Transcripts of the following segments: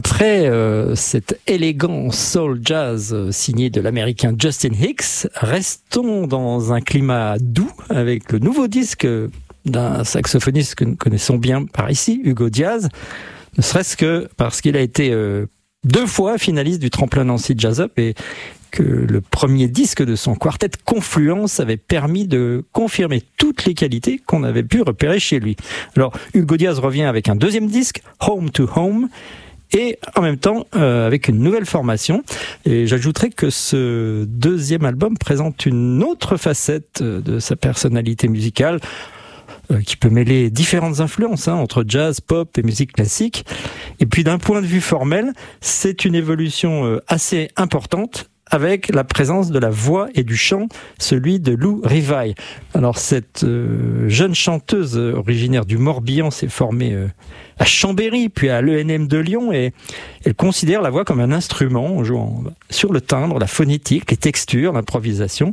Après cet élégant soul jazz signé de l'américain Justin Hicks, restons dans un climat doux avec le nouveau disque d'un saxophoniste que nous connaissons bien par ici, Hugo Díaz, ne serait-ce que parce qu'il a été 2 fois finaliste du tremplin Nancy Jazz Up et que le premier disque de son quartet Confluence avait permis de confirmer toutes les qualités qu'on avait pu repérer chez lui. Alors, Hugo Díaz revient avec un deuxième disque, Home to Home, et en même temps avec une nouvelle formation. Et j'ajouterais que ce deuxième album présente une autre facette de sa personnalité musicale, qui peut mêler différentes influences entre jazz, pop et musique classique. Et puis d'un point de vue formel, c'est une évolution assez importante avec la présence de la voix et du chant, celui de Lou Rivail. Alors cette jeune chanteuse originaire du Morbihan s'est formée à Chambéry, puis à l'ENM de Lyon, et elle considère la voix comme un instrument, en jouant sur le timbre, la phonétique, les textures, l'improvisation,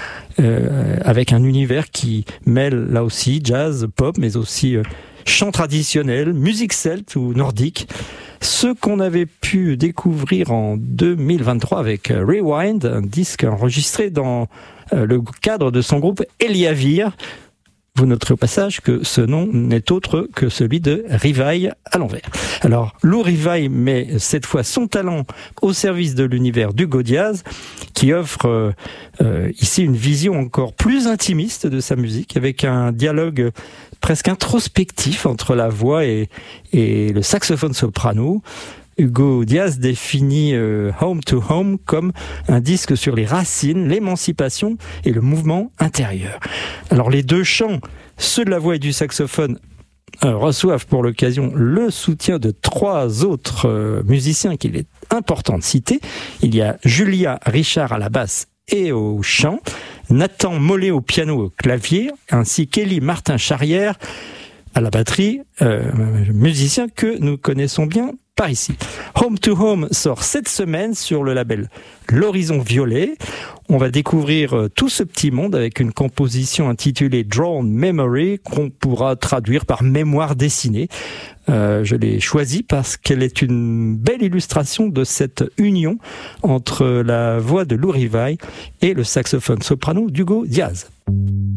avec un univers qui mêle là aussi jazz, pop, mais aussi chant traditionnel, musique celte ou nordique. Ce qu'on avait pu découvrir en 2023 avec Rewind, un disque enregistré dans le cadre de son groupe Eliavir. Vous noterez au passage que ce nom n'est autre que celui de Rivail à l'envers. Alors, Lou Rivail met cette fois son talent au service de l'univers d'Hugo Díaz, qui offre ici une vision encore plus intimiste de sa musique, avec un dialogue presque introspectif entre la voix et le saxophone soprano. Hugo Díaz définit Home to Home comme un disque sur les racines, l'émancipation et le mouvement intérieur. Alors les deux chants, ceux de la voix et du saxophone, reçoivent pour l'occasion le soutien de 3 autres musiciens qu'il est important de citer. Il y a Julia Richard à la basse et au chant, Nathan Mollet au piano et au clavier, ainsi qu'Élie Martin-Charrière à la batterie, musicien que nous connaissons bien par ici. Home to Home sort cette semaine sur le label L'Horizon Violet. On va découvrir tout ce petit monde avec une composition intitulée Drawn Memory, qu'on pourra traduire par mémoire dessinée. Je l'ai choisie parce qu'elle est une belle illustration de cette union entre la voix de Lou Rivail et le saxophone soprano d'Hugo Díaz.